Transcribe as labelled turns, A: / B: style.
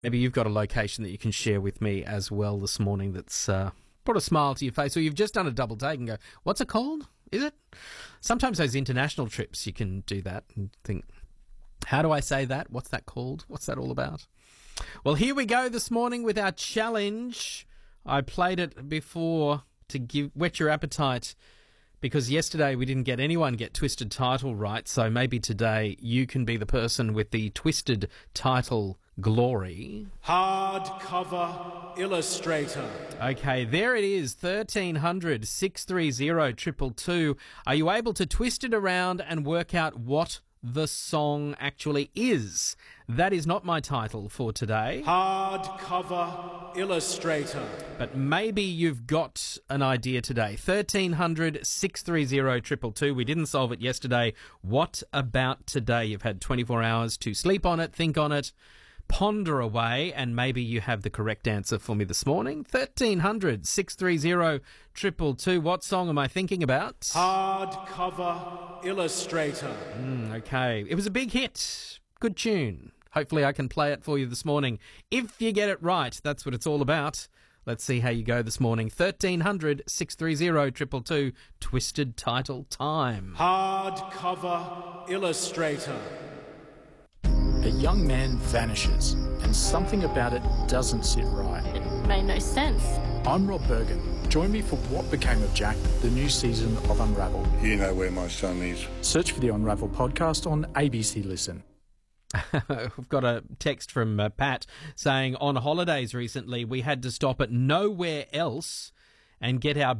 A: Maybe you've got a location that you can share with me as well this morning that's brought a smile to your face, or you've just done a double take and go, what's it called? Is it? Sometimes those international trips you can do that and think, how do I say that? What's that called? What's that all about? Well, here we go this morning with our challenge. I played it before to whet your appetite, because yesterday we didn't get anyone get Twisted Title right, so maybe today you can be the person with the Twisted Title glory.
B: Hardcover Illustrator.
A: Okay, there it is, 1300 630 222. Are you able to twist it around and work out what the song actually is? That is not my title for today.
B: Hardcover Illustrator.
A: But maybe you've got an idea today. 1300 630 222. We didn't solve it yesterday. What about today? You've had 24 hours to sleep on it, think on it, ponder away, and maybe you have the correct answer for me this morning. 1300 630 222. What song am I thinking about?
B: Hardcover Illustrator.
A: Okay. It was a big hit. Good tune. Hopefully I can play it for you this morning. If you get it right, that's what it's all about. Let's see how you go this morning. 1300 630 222. Twisted Title time.
B: Hardcover Illustrator.
C: A young man vanishes, and something about it doesn't sit right.
D: It made no sense.
C: I'm Rob Bergen. Join me for What Became of Jack, the new season of Unravel.
E: You know where my son is.
C: Search for the Unravel podcast on ABC Listen.
A: We've got a text from Pat saying, on holidays recently, we had to stop at nowhere else and get our